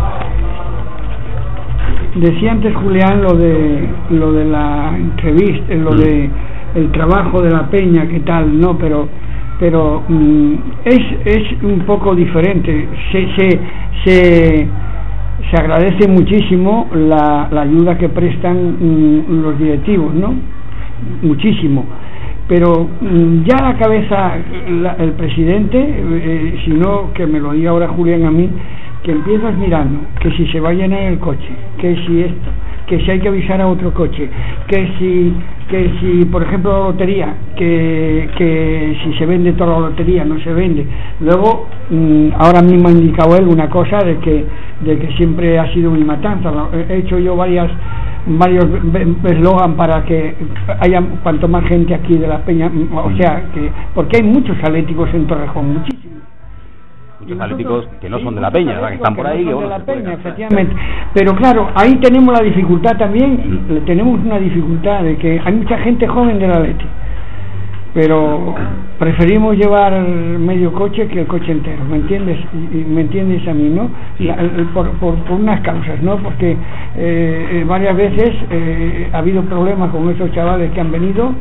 decía antes Julián lo de lo de la entrevista, lo de el trabajo de la Peña, qué tal, no, pero pero mm, es es un poco diferente. Se se se se agradece muchísimo la, la ayuda que prestan mm, los directivos, ¿no? Muchísimo, pero mm, ya a la cabeza la, el presidente, eh, si no, que me lo diga ahora Julián a mí, que empiezas mirando que si se va a llenar el coche, que si esto, que si hay que avisar a otro coche, que si que si por ejemplo la lotería, que, que si se vende toda la lotería, no se vende. Luego mmm, ahora mismo ha indicado él una cosa de que de que siempre ha sido mi matanza. He hecho yo varias varios eslogan para que haya cuanto más gente aquí de la Peña, o sea que porque hay muchos atléticos en Torrejón, muchísimos. Muchos atléticos que no son de la Peña, ¿verdad? Que están por ahí, que no son de la Peña, efectivamente. Pero claro, ahí tenemos la dificultad también, mm. tenemos una dificultad de que hay mucha gente joven del Atleti, pero preferimos llevar medio coche que el coche entero, ¿me entiendes? ¿Me entiendes a mí, no? La, por, por, por unas causas, ¿no? Porque eh, varias veces eh, ha habido problemas con esos chavales que han venido,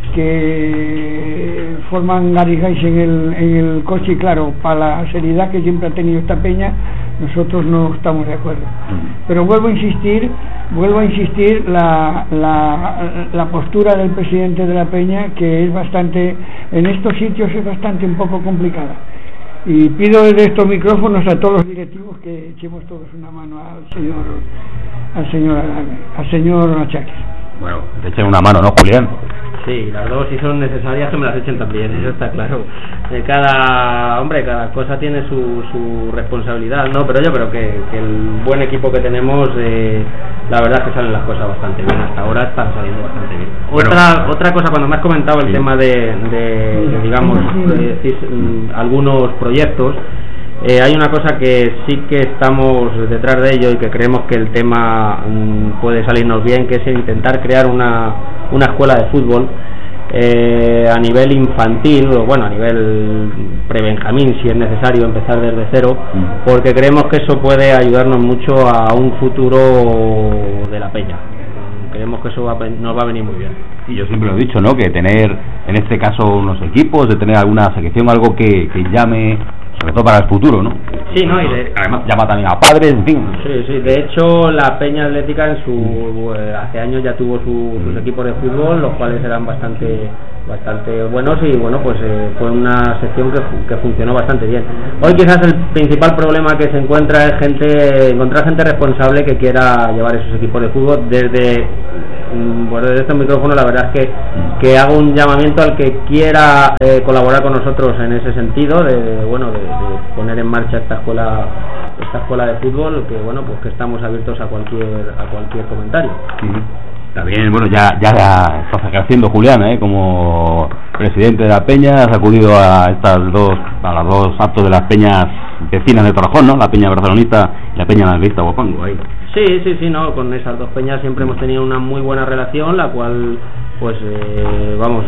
que forman garigáis en el, en el coche, y claro, para la seriedad que siempre ha tenido esta Peña, nosotros no estamos de acuerdo. Pero vuelvo a insistir, vuelvo a insistir la, la, la postura del presidente de la Peña, que es bastante, en estos sitios es bastante un poco complicada. Y pido desde estos micrófonos a todos los directivos que echemos todos una mano al señor al señor al señor Achaques. Bueno, te echen una mano, ¿no, Julián? Sí, las dos, si son necesarias, que me las echen también, eso está claro. Eh, cada hombre, cada cosa tiene su, su responsabilidad, ¿no? Pero yo creo que, que el buen equipo que tenemos, eh, la verdad es que salen las cosas bastante bien, hasta ahora están saliendo bastante bien. Bueno, otra otra cosa, cuando me has comentado el sí. tema de, de, de digamos, de, de, de, algunos proyectos, Eh, hay una cosa que sí que estamos detrás de ello y que creemos que el tema mm, puede salirnos bien, que es intentar crear una, una escuela de fútbol eh, a nivel infantil, o bueno, a nivel pre-benjamín, si es necesario empezar desde cero, porque creemos que eso puede ayudarnos mucho a un futuro de la Peña. Creemos que eso va, nos va a venir muy bien. Y yo siempre lo he dicho, ¿no? Que tener, en este caso, unos equipos, de tener alguna selección, algo que, que llame sobre todo para el futuro, ¿no? Sí, no, y de, además llama también a padres, en fin. Sí, sí, de hecho la Peña Atlética en su eh, hace años ya tuvo su, sus equipos de fútbol, los cuales eran bastante bastante buenos y bueno, pues eh, fue una sección que, que funcionó bastante bien. Hoy quizás el principal problema que se encuentra es gente encontrar gente responsable que quiera llevar esos equipos de fútbol. Desde bueno, desde este micrófono la verdad es que, que hago un llamamiento al que quiera eh, colaborar con nosotros en ese sentido de, de bueno de, de poner en marcha esta escuela esta escuela de fútbol, que bueno, pues que estamos abiertos a cualquier a cualquier comentario. Uh-huh. También, bueno, ya ya estás creciendo, Julián, ¿eh? Como presidente de la Peña, has acudido a estas dos a los dos actos de las peñas vecinas de Torrejón, ¿no? La Peña Barcelonista y la Peña Madridista Guapango, ahí. Sí, sí, sí, no, con esas dos peñas siempre hemos tenido una muy buena relación, la cual, pues, eh, vamos,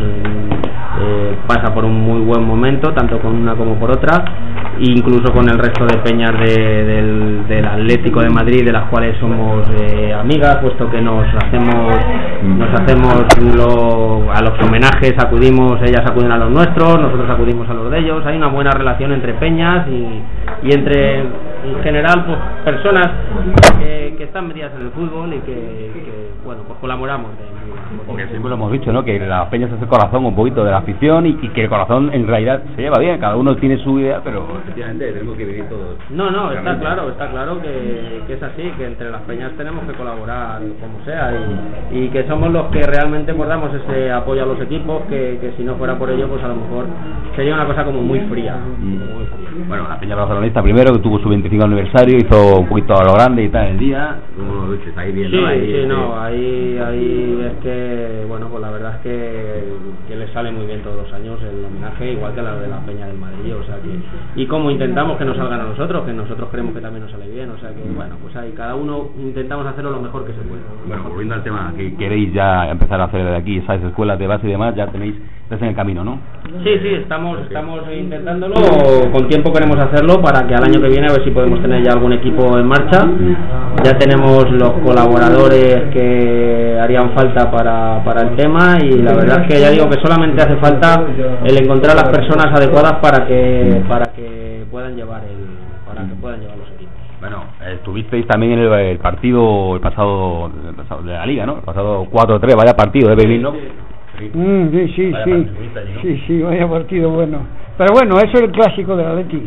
eh, pasa por un muy buen momento, tanto con una como por otra, incluso con el resto de peñas de, del, del Atlético de Madrid, de las cuales somos eh, amigas, puesto que nos hacemos, nos hacemos lo, a los homenajes, acudimos, ellas acuden a los nuestros, nosotros acudimos a los de ellos, hay una buena relación entre peñas y, y entre, en general, pues, personas que, que están metidas en el fútbol y que, que bueno, pues colaboramos de porque siempre lo hemos dicho, ¿no? Que la peña es el corazón un poquito de la afición y, y que el corazón en realidad se lleva bien, cada uno tiene su idea, pero efectivamente tenemos que vivir todos. No, no, está claro, está claro que, que es así, que entre las peñas tenemos que colaborar como sea y, y que somos los que realmente pues damos ese apoyo a los equipos, que, que si no fuera por ello pues a lo mejor sería una cosa como muy fría. Mm. Muy fría. Bueno, la Peña Barcelonista primero, que tuvo su veinticinco aniversario, hizo un poquito a lo grande y tal el día, como lo dices, ahí bien, sí, ¿no? Ahí, sí, sí, no, ahí, ahí es que, bueno, pues la verdad es que, que les sale muy bien todos los años el homenaje, igual que la de la Peña del Madrid, o sea que, y como intentamos que nos salgan a nosotros, que nosotros creemos que también nos sale bien, o sea que, bueno, pues ahí cada uno intentamos hacerlo lo mejor que se puede. Bueno, volviendo al tema que queréis ya empezar a hacer de aquí, esas escuelas de base y demás, ya tenéis, estáis en el camino, ¿no? Sí, sí, estamos, estamos intentándolo, con tiempo queremos hacerlo para que al año que viene a ver si podemos tener ya algún equipo en marcha. Ya tenemos los colaboradores que harían falta para, para el tema y la verdad es que ya digo que solamente hace falta el encontrar las personas adecuadas para que para que puedan llevar el para que puedan llevar los equipos. Bueno, estuvisteis también en el, el partido el pasado, el pasado de la Liga, ¿no? El pasado cuatro tres, vaya partido de Berlín, ¿no? Mm, sí, sí, vaya sí, partido, ¿no? sí, sí, vaya partido bueno. Pero bueno, eso es el clásico del Atleti.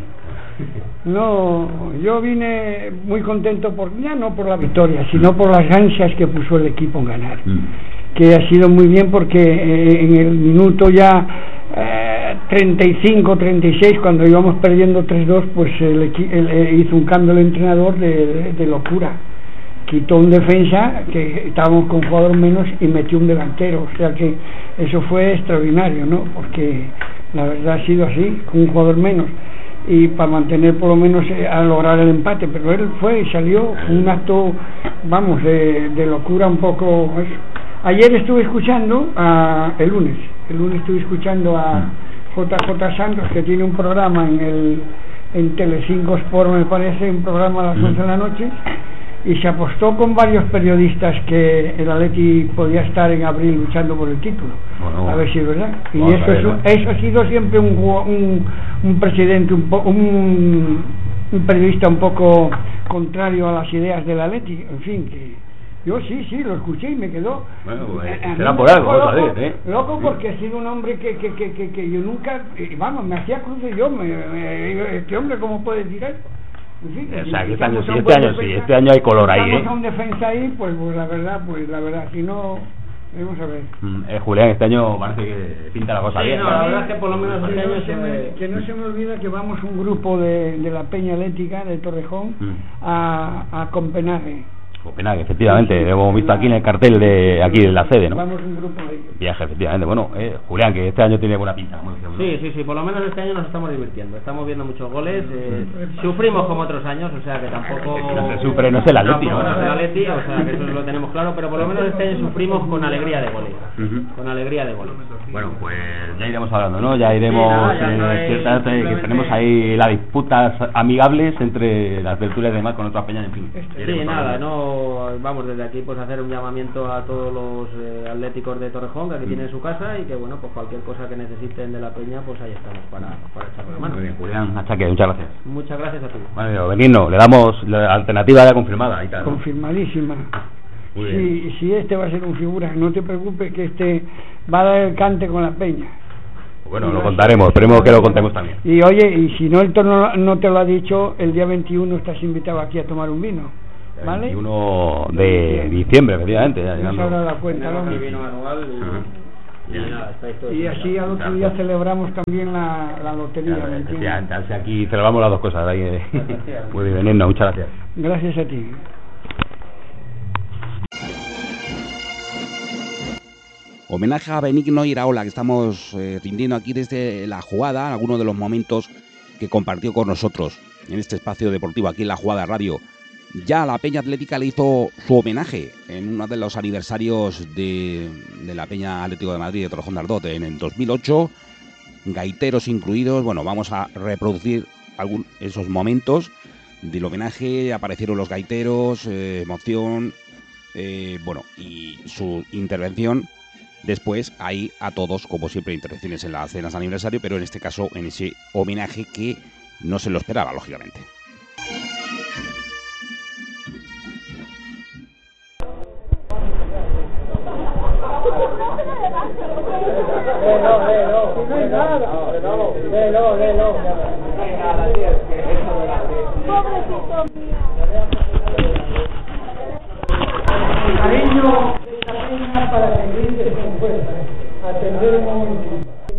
No, yo vine muy contento por ya no por la victoria, sino por las ansias que puso el equipo en ganar, mm. que ha sido muy bien porque eh, en el minuto ya eh, treinta y cinco, treinta y seis, cuando íbamos perdiendo tres dos, pues el, el, el, hizo un cambio el entrenador de, de, de locura. Quitó un defensa, que estábamos con un jugador menos, y metió un delantero, o sea que eso fue extraordinario, ¿no? Porque la verdad ha sido así, con un jugador menos, y para mantener por lo menos eh, a lograr el empate, pero él fue y salió un acto, vamos, de, de locura un poco. Eso. Ayer estuve escuchando, a, el lunes, el lunes estuve escuchando a J J Santos, que tiene un programa en el en Telecinco Sport, me parece, un programa a las once de la noche, y se apostó con varios periodistas que el Atleti podía estar en abril luchando por el título. Bueno, a ver si es verdad. Y eso, es un, eso ha sido siempre un un, un presidente, un, po, un, un periodista un poco contrario a las ideas del Atleti. En fin, que yo sí, sí, lo escuché y me quedó. Bueno, pues, será por algo, loco, ¿sabes? ¿eh? Loco, porque ha sido un hombre que, que, que, que, que yo nunca, vamos, me hacía cruce yo, me, me, este hombre, ¿cómo puede tirar? Sí, o sea, que este año, sí, este año sí, este año hay color ahí, ¿eh? a un defensa ahí, pues, pues la verdad, pues la verdad, si no, vamos a ver. Mm, eh, Julián, este año parece que pinta la cosa sí, bien. No, la verdad es que por lo menos este que, año no se me, que no se me olvida que vamos un grupo de, de la Peña Atlética de Torrejón mm. a, a Copenhague. Copenhague, efectivamente, lo hemos visto aquí en el cartel de aquí de la sede, ¿no? Vamos un grupo ahí. Viaje, efectivamente. Bueno, eh, Julián, que este año tiene buena pinta. Sí, sí, sí, por lo menos este año nos estamos divirtiendo. Estamos viendo muchos goles, eh, sufrimos como otros años, o sea que tampoco... No se sufre, no es el Atleti, ¿no? No es el Atleti, o sea que eso lo tenemos claro, pero por lo menos este año sufrimos con alegría de goles. Uh-huh. Con alegría de goles. Bueno, pues ya iremos hablando, ¿no? Ya iremos, sí, nada, ya eh, no hay, ciertas, simplemente... que tenemos ahí las disputas amigables entre las tertulias y demás con otras peñas, en fin. Sí, nada, no, vamos desde aquí pues hacer un llamamiento a todos los eh, atléticos de Torrejón que aquí mm. tienen su casa y que bueno, pues cualquier cosa que necesiten de la peña, pues ahí estamos para, para echarle la mano. Muy bien, Julián Achaque, muchas gracias. Muchas gracias a ti. Bueno, Benigno, le damos la alternativa ya confirmada. Ahí está, ¿no? Confirmadísima. Si, si este va a ser un figura, no te preocupes que este va a dar el cante con la peña. Bueno, lo contaremos, esperemos que lo contemos también. Y oye, y si no el torno no te lo ha dicho, el día veintiuno estás invitado aquí a tomar un vino, ¿vale? veintiuno de diciembre, efectivamente. Ya no se habrá dado cuenta, ¿no? Mi vino anual y, y, y, nada, y así al otro día celebramos también la, la lotería. Claro, efectivamente, aquí celebramos las dos cosas. Ahí, eh. Muy bien, no, muchas gracias. Gracias a ti. Homenaje a Benigno Iraola, que estamos eh, rindiendo aquí desde La Jugada, algunos de los momentos que compartió con nosotros en este espacio deportivo aquí en La Jugada Radio. Ya la Peña Atlética le hizo su homenaje en uno de los aniversarios de, de la Peña Atlético de Madrid de Torrejón de Ardoz en el dos mil ocho, gaiteros incluidos. Bueno, vamos a reproducir algún, esos momentos del homenaje. Aparecieron los gaiteros, eh, emoción, eh, bueno, y su intervención. Después hay a todos, como siempre, intervenciones en las cenas de aniversario, pero en este caso en ese homenaje que no se lo esperaba, lógicamente. Léelo, léelo, no hay nada. Léelo, léelo. No hay nada, tío, es que eso de la ley. Pobrecito mío. Cariño, cariño para que brindes con fuerza. Atender un momento.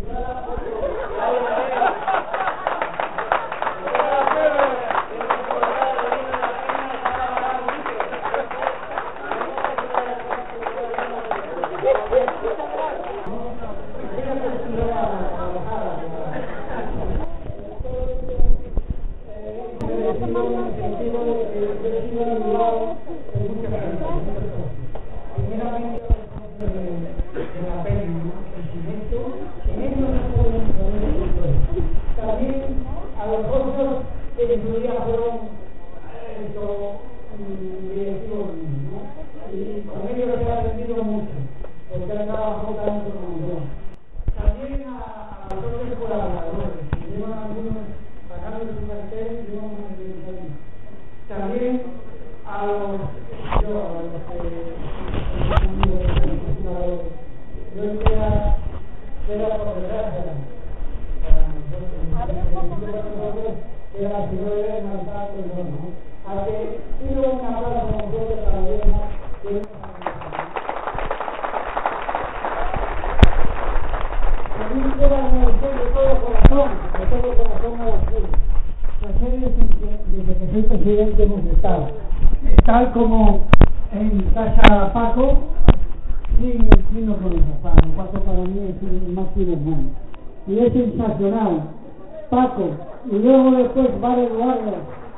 Tal como en casa Paco, sí, sí no conozco a Paco. Paco para mí es el máximo hermano. Y es sensacional. Paco, y luego después va Eduardo.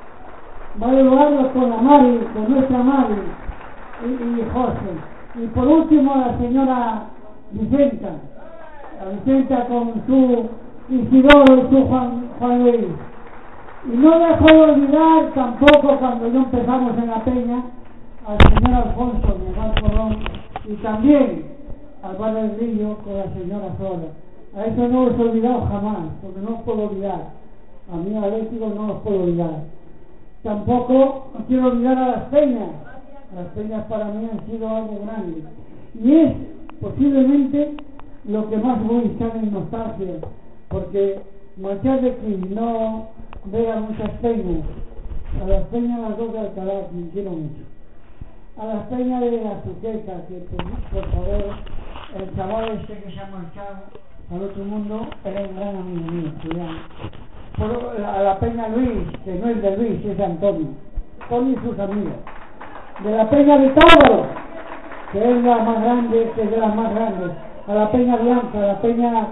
Va Eduardo con la Mari, con nuestra Mari y, y José. Y por último la señora Vicenta. La Vicenta con su Isidoro y su Juan, Juan Luis. Y no dejo de olvidar tampoco cuando yo empezamos en la peña al señor Alfonso, mi hermano Corrón, y también al padre Grillo con la señora Sola. A eso no los he olvidado jamás, porque no los puedo olvidar. A mí Atlético no los puedo olvidar. Tampoco quiero olvidar a las peñas. Las peñas para mí han sido algo grande. Y es posiblemente lo que más voy a estar en nostalgia, porque marchar de aquí no ver a muchas peñas, a las peñas las dos de Alcalá, que me quiero mucho, a las peñas de la Suqueta, que por, por favor, el chaval este que se ha marchado al otro mundo era un gran amigo mío, Julián. Por, a la peña Luis, que no es de Luis, es de Antonio, Antonio y sus amigos, de la peña de Tábaro, que es la más grande, que es de las más grandes, a la peña Blanca, a la peña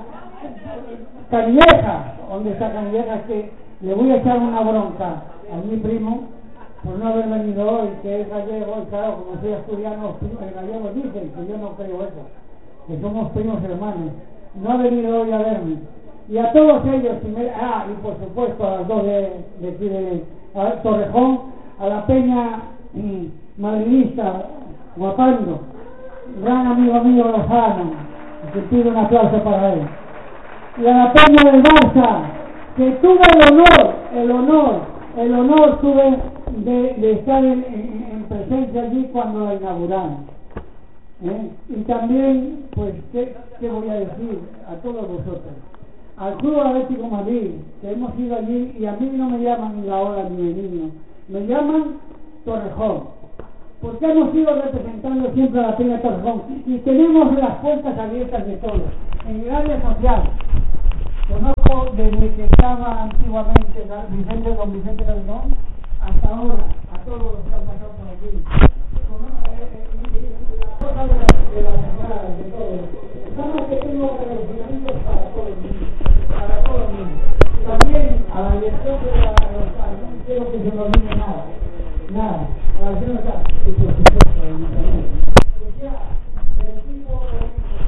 Canilleja, donde está Canilleja, que le voy a echar una bronca a mi primo por no haber venido hoy, que es gallego, y claro, como soy asturiano, los gallegos dicen que yo no creo eso, que somos primos hermanos. no ha venido hoy a verme. Y a todos ellos, y me, ah, y por supuesto a las dos de, de aquí de a Torrejón, a la peña mm, madridista, Guapando, gran amigo mío Lozano, que pido un aplauso para él. Y a la peña del Barça, que tuve el honor, el honor, el honor tuve de, de estar en, en, en presencia allí cuando la inauguraron. ¿Eh? Y también, pues, ¿qué, ¿qué voy a decir a todos vosotros? Al Club Atlético Madrid, que hemos ido allí, y a mí no me llaman ni la hora ni el niño, me llaman Torrejón, porque hemos ido representando siempre a la peña Torrejón, y tenemos las puertas abiertas de todos, en el área social. Conozco desde que estaba antiguamente Vicente, don Vicente Calderón, hasta ahora, a todos los que han pasado por aquí. Conozco, eh, eh, las cosas de la, de la señora, de todos. Estamos que tengo agradecimientos para todos los niños, para todos los niños. También a la dirección de la, no quiero que se me olvide nada, nada, a la señora, y por supuesto, a mi familia. Pues ya, del tipo de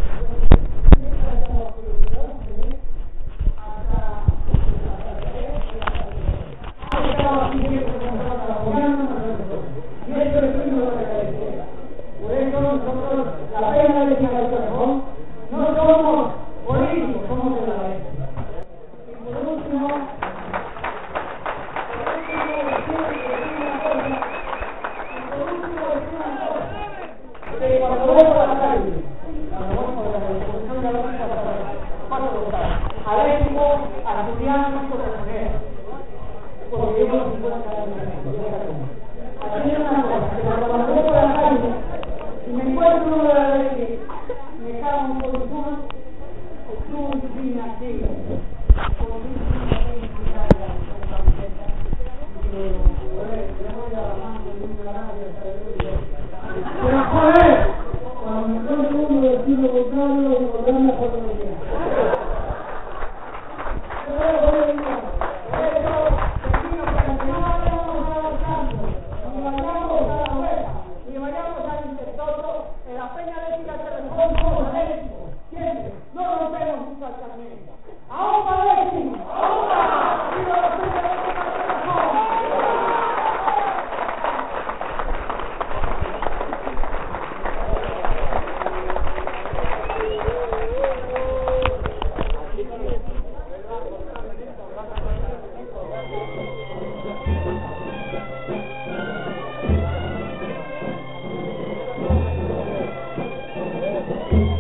por eso nosotros, la peña de Torrejón, no somos políticos, somos de la ley. Y por último, que cuando voy por la calle, cuando voy por la calle, porque soy de la ley para votar, alérgico a asturianos por la mujer, porque yo no se puedo caer en la calle. Aquí hay una cosa, que cuando voy por la calle, si me encuentro uno de la ley que me cago un poco de fuma, o tú un fin aquí, como un fin aquí, y la camiseta, pero, joder, le voy a la mano, le voy a la mano, pero joder, cuando me encuentro uno del estilo contrario, lo volverán a fotografía. Thank you.